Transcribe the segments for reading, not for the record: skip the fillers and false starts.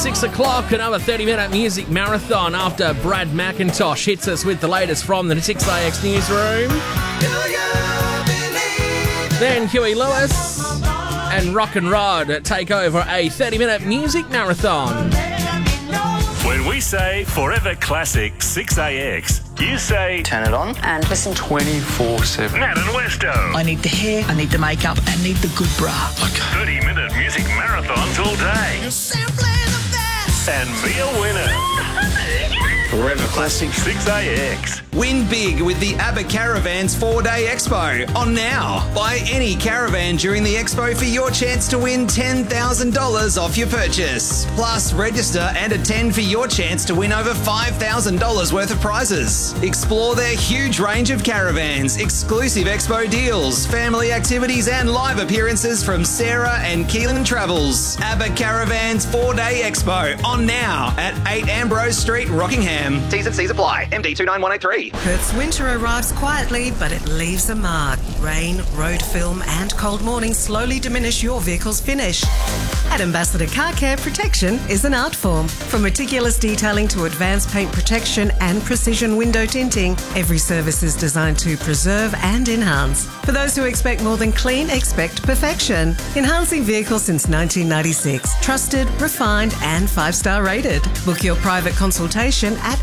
6 o'clock, another 30-minute music marathon after Brad McIntosh hits us with the latest from the 6AX newsroom. Then Huey Lewis and Rock and Rod take over a 30-minute music marathon. When we say Forever Classic 6AX, you say turn it on and listen 24/7. Nat and Westo. I need the hair, I need the makeup, I need the good bra. Okay. 30-minute music marathons all day. You're simply the best. And be a winner. Forever Classic 6AX. Win big with the ABBA Caravans 4-Day Expo on now. Buy any caravan during the expo for your chance to win $10,000 off your purchase. Plus, register and attend for your chance to win over $5,000 worth of prizes. Explore their huge range of caravans, exclusive expo deals, family activities and live appearances from Sarah and Keelan Travels. ABBA Caravans 4-Day Expo on now at 8 Ambrose Street, Rockingham. T's and C's apply. MD 29183. Perth's winter arrives quietly, but it leaves a mark. Rain, road film and cold mornings slowly diminish your vehicle's finish. At Ambassador Car Care, protection is an art form. From meticulous detailing to advanced paint protection and precision window tinting, every service is designed to preserve and enhance. For those who expect more than clean, expect perfection. Enhancing vehicles since 1996. Trusted, refined and 5-star rated. Book your private consultation at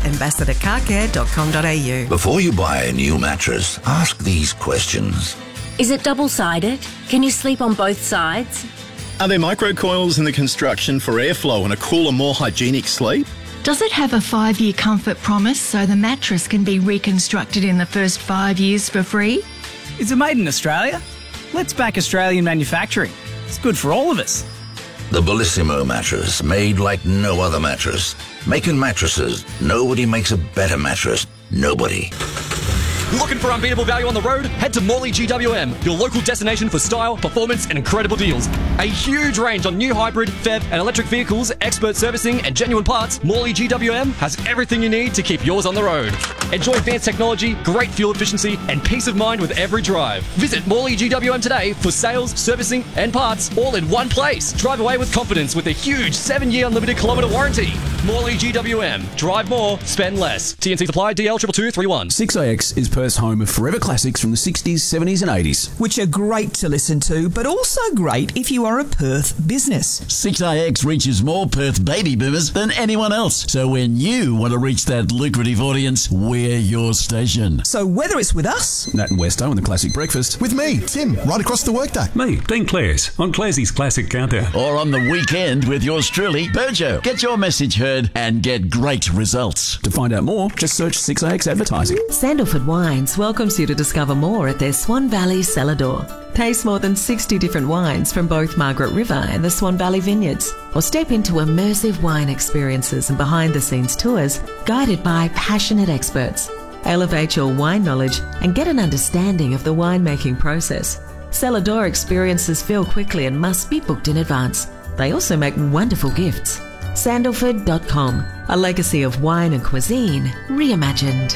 ambassadorcarcare.com.au. Before you buy a new mattress, ask these questions. Is it double-sided? Can you sleep on both sides? Are there microcoils in the construction for airflow and a cooler, more hygienic sleep? Does it have a 5-year comfort promise so the mattress can be reconstructed in the first 5 years for free? Is it made in Australia? Let's back Australian manufacturing. It's good for all of us. The Bellissimo mattress, made like no other mattress. Making mattresses, nobody makes a better mattress. Nobody. Looking for unbeatable value on the road? Head to Morley GWM, your local destination for style, performance and incredible deals. A huge range on new hybrid, PHEV and electric vehicles, expert servicing and genuine parts. Morley GWM has everything you need to keep yours on the road. Enjoy advanced technology, great fuel efficiency and peace of mind with every drive. Visit Morley GWM today for sales, servicing and parts all in one place. Drive away with confidence with a huge 7-year unlimited kilometre warranty. Morley GWM. Drive more, spend less. TNC supply DL 22231. 6AX is Perth's home of forever classics from the 60s, 70s and 80s. Which are great to listen to, but also great if you are a Perth business. 6AX reaches more Perth baby boomers than anyone else. So when you want to reach that lucrative audience, we're your station. So whether it's with us, Nat and Westo on the Classic Breakfast. With me, Tim, right across the workday. Me, Dean Clares, on Clarsey's Classic Countdown. Or on the weekend with yours truly, Burjo. Get your message heard and get great results. To find out more, just search 6AX Advertising. Sandalford Wines welcomes you to discover more at their Swan Valley cellar door. Taste more than 60 different wines from both Margaret River and the Swan Valley Vineyards. Or step into immersive wine experiences and behind-the-scenes tours guided by passionate experts. Elevate your wine knowledge and get an understanding of the winemaking process. Cellar door experiences fill quickly and must be booked in advance. They also make wonderful gifts. Sandalford.com, a legacy of wine and cuisine reimagined.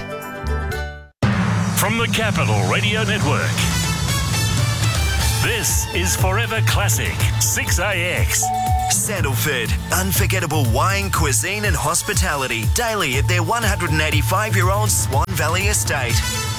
From the Capital Radio Network, this is Forever Classic 6AX. Sandalford, unforgettable wine, cuisine and hospitality daily at their 185-year-old Swan Valley estate.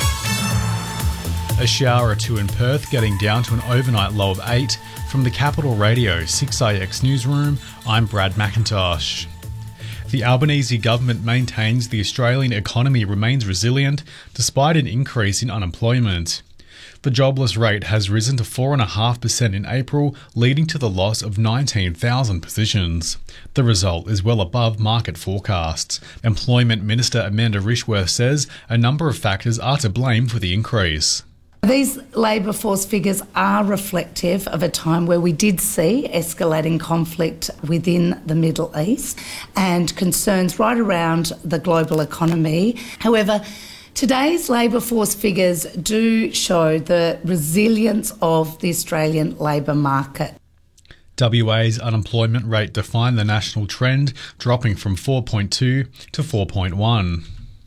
A shower or two in Perth, getting down to an overnight low of 8. From the Capital Radio 6AX newsroom, I'm Brad McIntosh. The Albanese government maintains the Australian economy remains resilient despite an increase in unemployment. The jobless rate has risen to 4.5% in April, leading to the loss of 19,000 positions. The result is well above market forecasts. Employment Minister Amanda Rishworth says a number of factors are to blame for the increase. These labour force figures are reflective of a time where we did see escalating conflict within the Middle East and concerns right around the global economy. However, today's labour force figures do show the resilience of the Australian labour market. WA's unemployment rate defined the national trend, dropping from 4.2 to 4.1.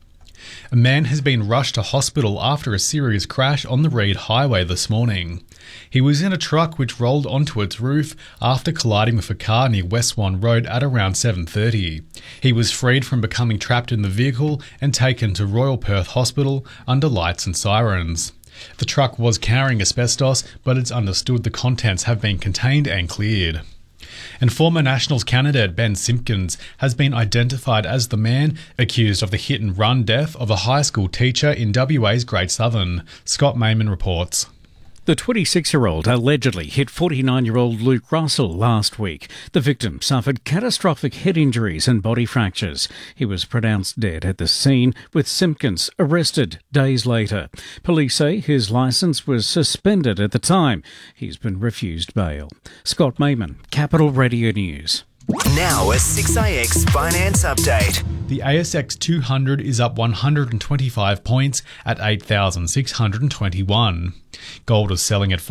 A man has been rushed to hospital after a serious crash on the Reid Highway this morning. He was in a truck which rolled onto its roof after colliding with a car near West Swan Road at around 7:30. He was freed from becoming trapped in the vehicle and taken to Royal Perth Hospital under lights and sirens. The truck was carrying asbestos, but it's understood the contents have been contained and cleared. And former Nationals candidate Ben Simpkins has been identified as the man accused of the hit-and-run death of a high school teacher in WA's Great Southern. Scott Mayman reports. The 26-year-old allegedly hit 49-year-old Luke Russell last week. The victim suffered catastrophic head injuries and body fractures. He was pronounced dead at the scene, with Simpkins arrested days later. Police say his licence was suspended at the time. He's been refused bail. Scott Mayman, Capital Radio News. Now a 6AX finance update. The ASX 200 is up 125 points at 8,621. Gold is selling at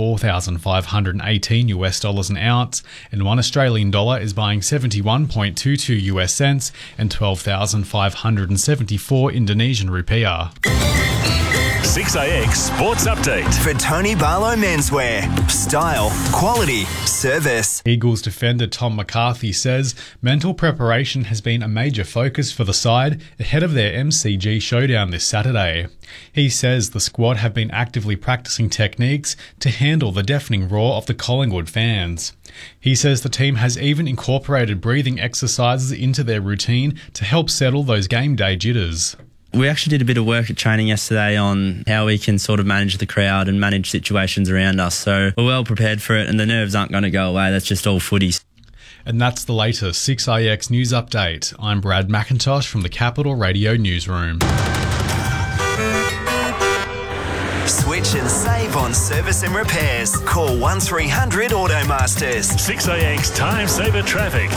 $4,518 an ounce, and $1 Australian dollar is buying 71.22 US cents and 12,574 Indonesian rupiah. 6AX Sports Update. For Tony Barlow Menswear. Style, quality, service. Eagles defender Tom McCarthy says mental preparation has been a major focus for the side ahead of their MCG showdown this Saturday. He says the squad have been actively practicing techniques to handle the deafening roar of the Collingwood fans. He says the team has even incorporated breathing exercises into their routine to help settle those game day jitters. We actually did a bit of work at training yesterday on how we can sort of manage the crowd and manage situations around us. So we're well prepared for it and the nerves aren't going to go away. That's just all footy. And that's the latest 6AX News Update. I'm Brad McIntosh from the Capital Radio Newsroom. Switch and save on service and repairs. Call 1300 Automasters. 6AX Time Saver Traffic.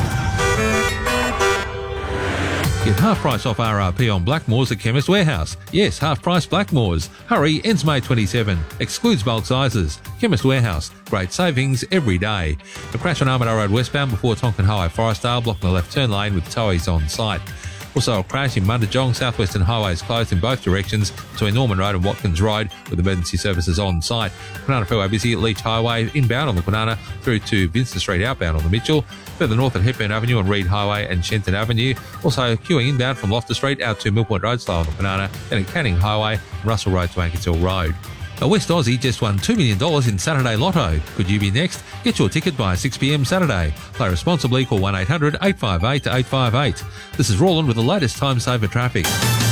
Get half price off RRP on Blackmores at Chemist Warehouse. Yes, half price Blackmores. Hurry, ends May 27. Excludes bulk sizes. Chemist Warehouse. Great savings every day. A crash on Armadale Road westbound before Tonkin Highway Forestdale, blocking the left turn lane with towies on site. Also a crash in Mundajong, Southwestern Highways closed in both directions between Norman Road and Watkins Road with emergency services on site. Kwinana Freeway busy at Leach Highway inbound on the Kwinana through to Vincent Street outbound on the Mitchell. Further north at Hepburn Avenue and Reid Highway and Shenton Avenue. Also queuing inbound from Loftus Street out to Millpoint Road slow on the Kwinana, then at Canning Highway and Russell Road to Anchors Hill Road. A West Aussie just won $2 million in Saturday Lotto. Could you be next? Get your ticket by 6pm Saturday. Play responsibly. Call 1800 858 858. This is Roland with the latest time saver traffic.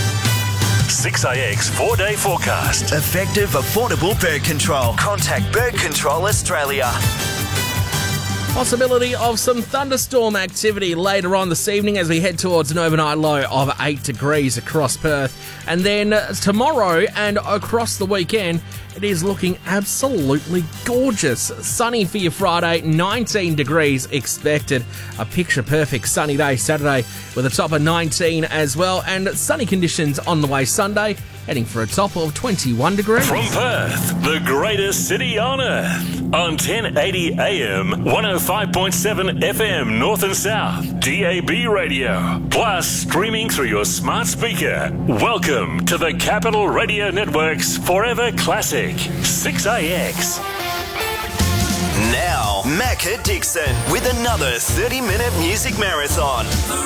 6AX 4-day forecast. Effective, affordable bird control. Contact Bird Control Australia. Possibility of some thunderstorm activity later on this evening as we head towards an overnight low of 8 degrees across Perth. And then tomorrow and across the weekend, it is looking absolutely gorgeous. Sunny for your Friday, 19 degrees expected. A picture-perfect sunny day Saturday with a top of 19 as well. And sunny conditions on the way Sunday, heading for a top of 21 degrees. From Perth, the greatest city on earth. On 1080 AM, 105.7 FM North and South, DAB radio. Plus, streaming through your smart speaker. Welcome to the Capital Radio Network's Forever Classic, 6AX. Now, Macca Dixon with another 30-minute music marathon.